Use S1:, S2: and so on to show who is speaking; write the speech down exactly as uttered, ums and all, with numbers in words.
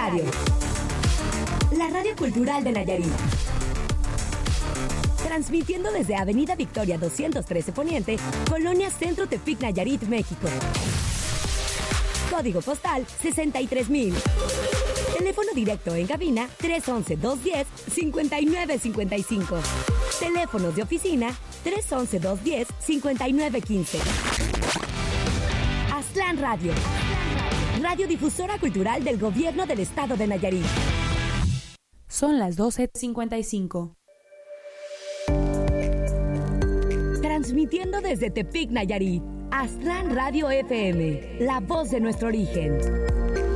S1: Radio. La radio cultural de Nayarit. Transmitiendo desde Avenida Victoria doscientos trece Poniente, Colonia Centro Tepic, Nayarit, México. Código postal sesenta y tres mil. Teléfono directo en cabina tres once, dos diez, cincuenta y nueve cincuenta y cinco. Teléfonos de oficina tres once, dos diez, cincuenta y nueve quince. Aztlán Radio. Radiodifusora cultural del Gobierno del Estado de Nayarit.
S2: Son las doce cincuenta y cinco.
S1: Transmitiendo desde Tepic, Nayarit. Aztlán Radio F M, la voz de nuestro origen.